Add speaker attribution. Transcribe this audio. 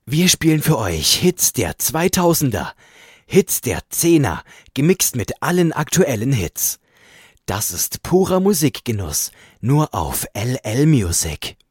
Speaker 1: Wir spielen für euch Hits der 2000er, Hits der 10er, gemixt mit allen aktuellen Hits. Das ist purer Musikgenuss, nur auf LL Music.